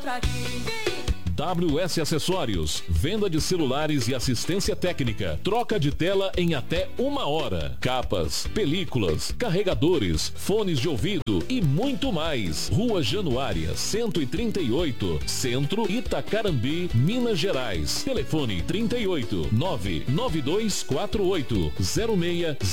contra ti. WS Acessórios, venda de celulares e assistência técnica, troca de tela em até 1 hora, capas, películas, carregadores, fones de ouvido e muito mais. Rua Januária, 138, Centro, Itacarambi, Minas Gerais. Telefone 38 99248 06